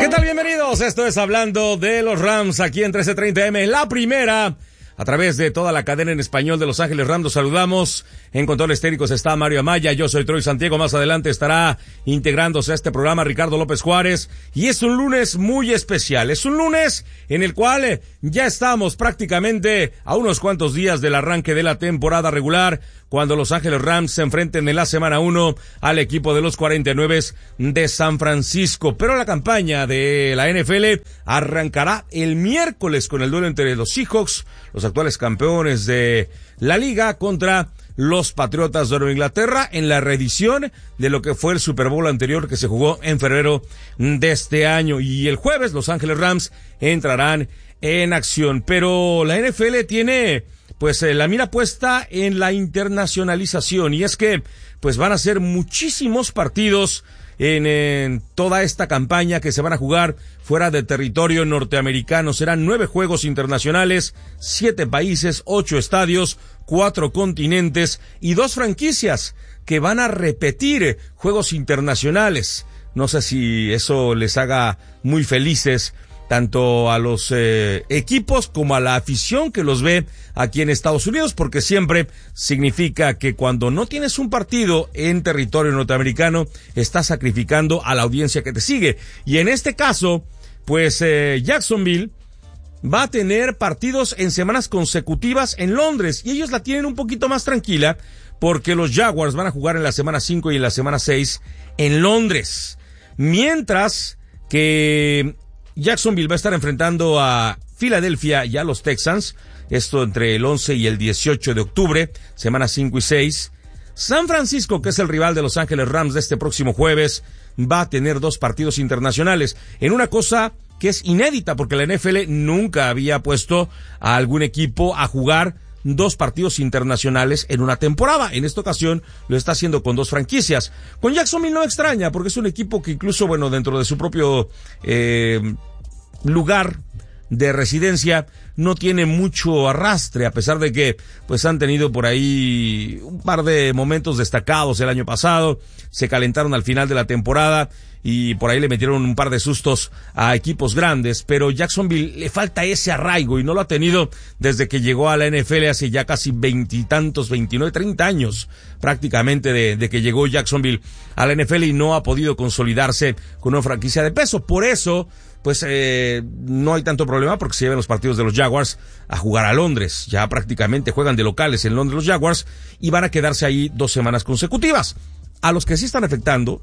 ¿Qué tal? Bienvenidos. Esto es Hablando de los Rams aquí en 1330M, la primera. A través de toda la cadena en español de Los Ángeles Rams, los saludamos. En controles técnicos está Mario Amaya, yo soy Troy Santiago. Más adelante estará integrándose a este programa Ricardo López Juárez. Y es un lunes muy especial. Es un lunes en el cual ya estamos prácticamente a unos cuantos días del arranque de la temporada regular, cuando Los Ángeles Rams se enfrenten en la semana 1 al equipo de los 49 de San Francisco. Pero la campaña de la NFL arrancará el miércoles con el duelo entre los Seahawks, los actuales campeones de la liga, contra los Patriotas de Nueva Inglaterra en la reedición de lo que fue el Super Bowl anterior que se jugó en febrero de este año. Y el jueves Los Ángeles Rams entrarán en acción. Pero la NFL tiene pues la mira puesta en la internacionalización, y es que pues van a ser muchísimos partidos en toda esta campaña que se van a jugar fuera de territorio norteamericano. Serán 9 juegos internacionales, 7 países, 8 estadios, 4 continentes y 2 franquicias que van a repetir juegos internacionales. No sé si eso les haga muy felices tanto a los equipos como a la afición que los ve aquí en Estados Unidos, porque siempre significa que cuando no tienes un partido en territorio norteamericano, estás sacrificando a la audiencia que te sigue. Y en este caso, pues Jacksonville va a tener partidos en semanas consecutivas en Londres, y ellos la tienen un poquito más tranquila, porque los Jaguars van a jugar en la semana 5 y en la semana 6 en Londres, mientras que Jacksonville va a estar enfrentando a Filadelfia y a los Texans, esto entre el 11 y el 18 de octubre, semanas 5 y 6. San Francisco, que es el rival de Los Ángeles Rams de este próximo jueves, va a tener 2 partidos internacionales, en una cosa que es inédita, porque la NFL nunca había puesto a algún equipo a jugar 2 partidos internacionales en una temporada. En esta ocasión lo está haciendo con 2 franquicias. Con Jacksonville no extraña, porque es un equipo que incluso, bueno, dentro de su propio lugar de residencia no tiene mucho arrastre, a pesar de que pues han tenido por ahí un par de momentos destacados el año pasado. Se calentaron al final de la temporada y por ahí le metieron un par de sustos a equipos grandes, pero Jacksonville le falta ese arraigo y no lo ha tenido desde que llegó a la NFL hace ya casi 20 y tantos, 29, 30 años prácticamente de que llegó Jacksonville a la NFL, y no ha podido consolidarse con una franquicia de peso. Por eso pues no hay tanto problema, porque se llevan los partidos de los Jaguars a jugar a Londres. Ya prácticamente juegan de locales en Londres los Jaguars y van a quedarse ahí 2 semanas consecutivas. A los que sí están afectando,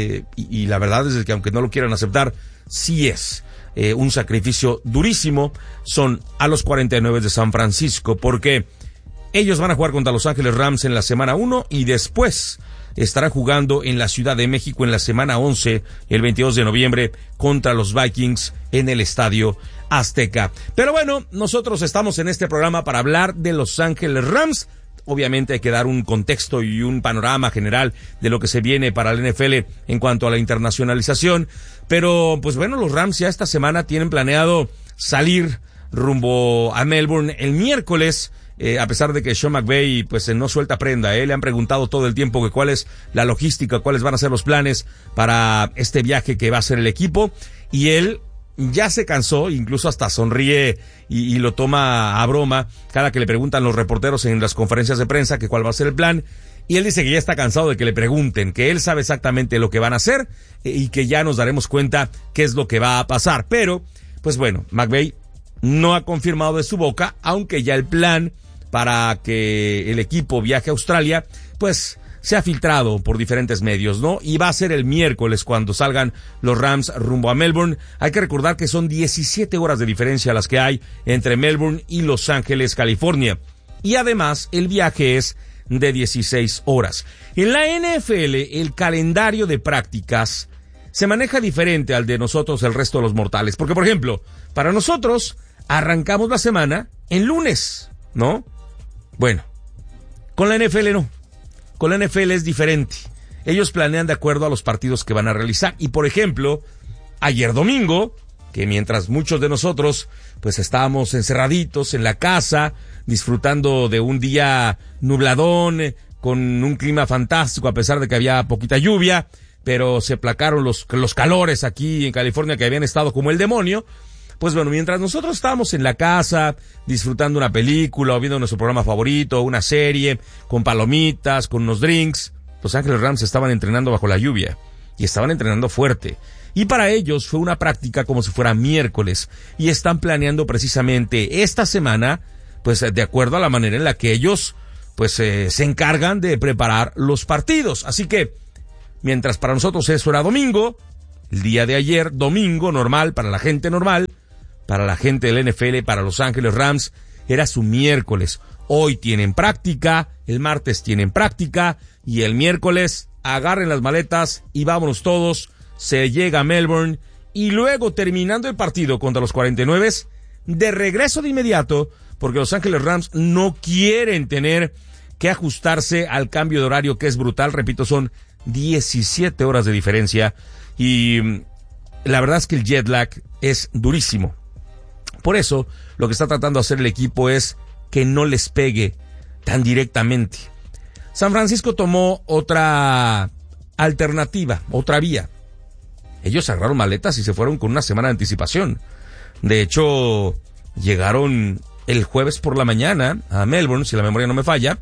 y la verdad es que aunque no lo quieran aceptar, sí es un sacrificio durísimo, son a los 49 de San Francisco, porque ellos van a jugar contra Los Ángeles Rams en la semana 1 y después estarán jugando en la Ciudad de México en la semana 11, el 22 de noviembre, contra los Vikings en el Estadio Azteca. Pero bueno, nosotros estamos en este programa para hablar de Los Ángeles Rams. Obviamente hay que dar un contexto y un panorama general de lo que se viene para la NFL en cuanto a la internacionalización. Pero pues bueno, los Rams ya esta semana tienen planeado salir rumbo a Melbourne el miércoles. A pesar de que Sean McVay pues no suelta prenda, le han preguntado todo el tiempo que cuál es la logística, cuáles van a ser los planes para este viaje que va a hacer el equipo, y él ya se cansó, incluso hasta sonríe y lo toma a broma cada que le preguntan los reporteros en las conferencias de prensa que cuál va a ser el plan, y él dice que ya está cansado de que le pregunten, que él sabe exactamente lo que van a hacer y que ya nos daremos cuenta qué es lo que va a pasar. Pero pues bueno, McVay no ha confirmado de su boca, aunque ya el plan para que el equipo viaje a Australia pues se ha filtrado por diferentes medios, ¿no? Y va a ser el miércoles cuando salgan los Rams rumbo a Melbourne. Hay que recordar que son 17 horas de diferencia las que hay entre Melbourne y Los Ángeles, California. Y además el viaje es de 16 horas. En la NFL el calendario de prácticas se maneja diferente al de nosotros, el resto de los mortales. Porque, por ejemplo, para nosotros arrancamos la semana en lunes, ¿no? Bueno, con la NFL no. Con la NFL es diferente. Ellos planean de acuerdo a los partidos que van a realizar. Y, por ejemplo, ayer domingo, que mientras muchos de nosotros pues estábamos encerraditos en la casa, disfrutando de un día nubladón, con un clima fantástico a pesar de que había poquita lluvia, pero se placaron los calores aquí en California que habían estado como el demonio. Pues bueno, mientras nosotros estábamos en la casa disfrutando una película o viendo nuestro programa favorito, una serie, con palomitas, con unos drinks, Los Ángeles Rams estaban entrenando bajo la lluvia y estaban entrenando fuerte. Y para ellos fue una práctica como si fuera miércoles y están planeando precisamente esta semana, pues de acuerdo a la manera en la que ellos pues se encargan de preparar los partidos. Así que mientras para nosotros eso era domingo, el día de ayer, domingo normal para la gente normal, para la gente del NFL, para Los Ángeles Rams, era su miércoles. Hoy tienen práctica, el martes tienen práctica y el miércoles agarren las maletas y vámonos todos. Se llega a Melbourne y luego terminando el partido contra los 49, de regreso de inmediato, porque Los Ángeles Rams no quieren tener que ajustarse al cambio de horario que es brutal. Repito, son 17 horas de diferencia y la verdad es que el jet lag es durísimo. Por eso, lo que está tratando de hacer el equipo es que no les pegue tan directamente. San Francisco tomó otra alternativa, otra vía. Ellos agarraron maletas y se fueron con una semana de anticipación. De hecho, llegaron el jueves por la mañana a Melbourne, si la memoria no me falla,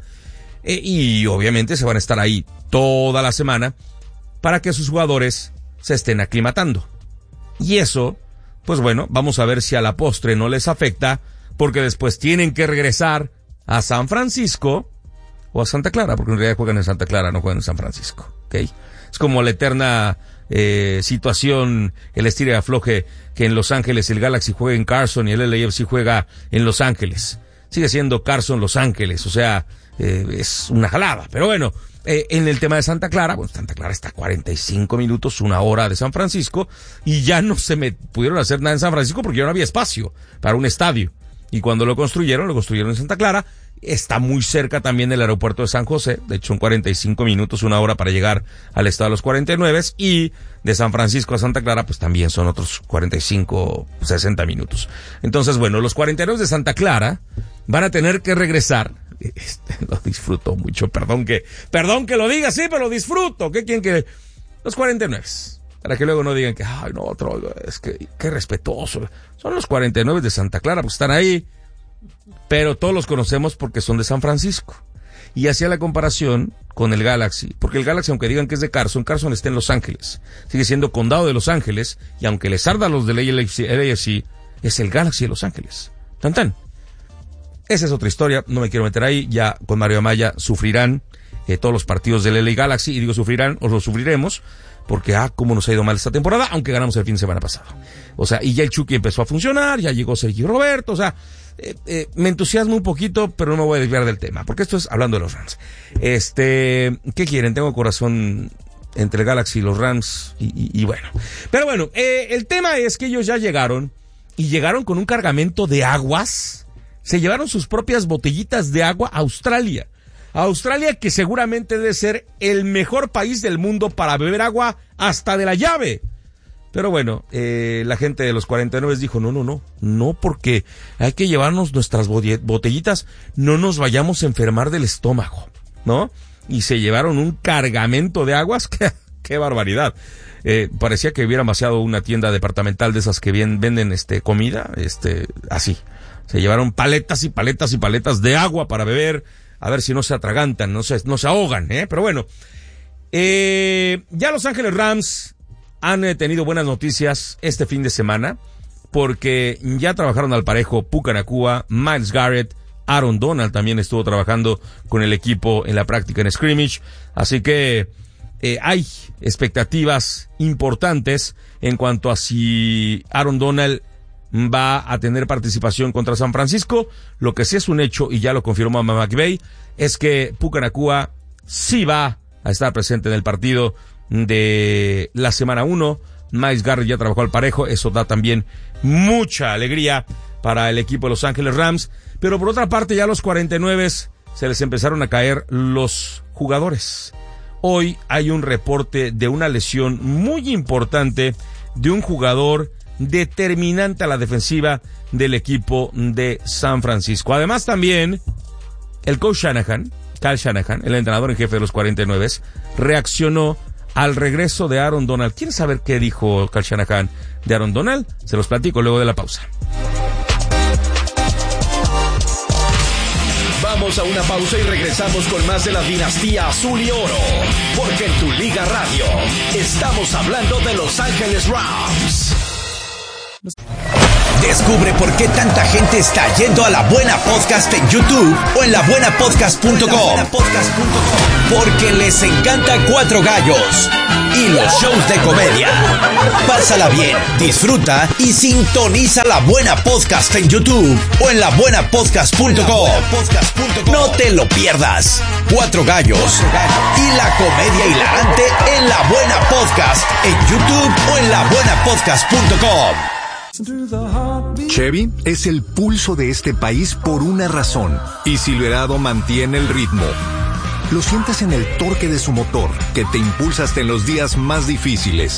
y obviamente se van a estar ahí toda la semana para que sus jugadores se estén aclimatando. Y eso, pues bueno, vamos a ver si a la postre no les afecta, porque después tienen que regresar a San Francisco o a Santa Clara, porque en realidad juegan en Santa Clara, no juegan en San Francisco, ¿ok? Es como la eterna situación, el estire y afloje, que en Los Ángeles el Galaxy juega en Carson y el LAFC juega en Los Ángeles. Sigue siendo Carson Los Ángeles, o sea, es una jalada. Pero bueno, en el tema de Santa Clara, bueno, Santa Clara está a 45 minutos, una hora de San Francisco, y ya no se me pudieron hacer nada en San Francisco porque ya no había espacio para un estadio. Y cuando lo construyeron en Santa Clara. Está muy cerca también del aeropuerto de San José, de hecho en 45 minutos, una hora para llegar al estado de los 49, y de San Francisco a Santa Clara pues también son otros 45, 60 minutos. Entonces bueno, los 49 de Santa Clara van a tener que regresar. Lo disfruto mucho, perdón que lo diga así, pero lo disfruto. ¿Qué quieren que? Los 49, para que luego no digan que, ay no, otro, es que, qué respetuoso. Son los 49 de Santa Clara, pues están ahí. Pero todos los conocemos porque son de San Francisco. Y hacía la comparación con el Galaxy, porque el Galaxy, aunque digan que es de Carson está en Los Ángeles. Sigue siendo condado de Los Ángeles, y aunque les arda a los del LAFC, es el Galaxy de Los Ángeles. Tan tan. Esa es otra historia, no me quiero meter ahí, ya con Mario Amaya sufrirán todos los partidos del LA Galaxy, y digo sufrirán, o lo sufriremos, porque cómo nos ha ido mal esta temporada, aunque ganamos el fin de semana pasado. O sea, y ya el Chucky empezó a funcionar, ya llegó Sergio Roberto, o sea, me entusiasmo un poquito, pero no me voy a desviar del tema, porque esto es hablando de los Rams. ¿Qué quieren? Tengo corazón entre el Galaxy y los Rams, y bueno. Pero bueno, el tema es que ellos ya llegaron, y llegaron con un cargamento de aguas. Se llevaron sus propias botellitas de agua a Australia. Australia, que seguramente debe ser el mejor país del mundo para beber agua hasta de la llave. Pero bueno, la gente de los 49 dijo, no, porque hay que llevarnos nuestras botellitas, no nos vayamos a enfermar del estómago, ¿no? Y se llevaron un cargamento de aguas, ¡qué barbaridad! Parecía que hubieran vaciado una tienda departamental de esas que venden comida, así. Se llevaron paletas y paletas y paletas de agua para beber, a ver si no se atragantan, no se ahogan, Pero bueno, ya Los Ángeles Rams han tenido buenas noticias este fin de semana, porque ya trabajaron al parejo Puka Nacua, Myles Garrett, Aaron Donald también estuvo trabajando con el equipo en la práctica en scrimmage, así que hay expectativas importantes en cuanto a si Aaron Donald va a tener participación contra San Francisco. Lo que sí es un hecho, y ya lo confirmó McVay, es que Puka Nacua sí va a estar presente en el partido de la semana 1. Myles Garrett ya trabajó al parejo, eso da también mucha alegría para el equipo de Los Ángeles Rams. Pero por otra parte, ya a los 49 se les empezaron a caer los jugadores. Hoy hay un reporte de una lesión muy importante de un jugador determinante a la defensiva del equipo de San Francisco. Además también el coach Kyle Shanahan, el entrenador en jefe de los 49, reaccionó al regreso de Aaron Donald. ¿Quieren saber qué dijo Kyle Shanahan de Aaron Donald? Se los platico luego de la pausa. Vamos a una pausa y regresamos con más de la dinastía azul y oro, porque en Tu Liga Radio estamos hablando de Los Ángeles Rams. Descubre por qué tanta gente está yendo a La Buena Podcast en YouTube o en labuenapodcast.com. Porque les encanta Cuatro Gallos y los shows de comedia. Pásala bien, disfruta y sintoniza La Buena Podcast en YouTube o en labuenapodcast.com. No te lo pierdas. Cuatro Gallos y la comedia hilarante en La Buena Podcast en YouTube o en labuenapodcast.com. Chevy es el pulso de este país por una razón, y Silverado mantiene el ritmo. Lo sientes en el torque de su motor, que te impulsa hasta en los días más difíciles.